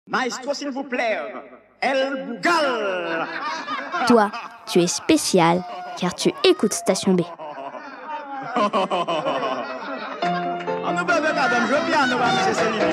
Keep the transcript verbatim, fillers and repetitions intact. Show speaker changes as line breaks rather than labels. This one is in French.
Maestro, s'il vous plaît, El Bougal.
Toi, tu es spécial, car tu écoutes Station B.
On nous va, madame, je viens, nous va, monsieur Céline.